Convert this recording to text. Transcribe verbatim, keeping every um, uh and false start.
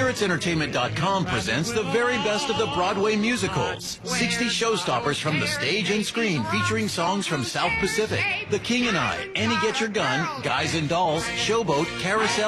Spirits Entertainment dot com presents the very best of the Broadway musicals. sixty showstoppers from the stage and screen featuring songs from South Pacific, The King and I, Annie Get Your Gun, Guys and Dolls, Showboat, Carousel,